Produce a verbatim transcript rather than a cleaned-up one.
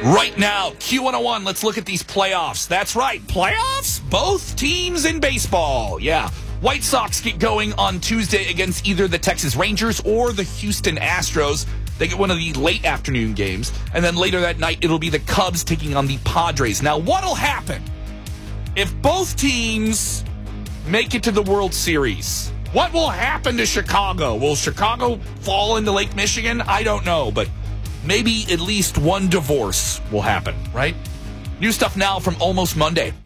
Right now, Q one oh one, let's look at these playoffs. That's right, playoffs? Both teams in baseball. Yeah. White Sox get going on Tuesday against either the Texas Rangers or the Houston Astros. They get one of the late afternoon games. And then later that night, it'll be the Cubs taking on the Padres. Now, what'll happen if both teams make it to the World Series? What will happen to Chicago? Will Chicago fall into Lake Michigan? I don't know, but maybe at least one divorce will happen, right? New stuff now from Almost Monday.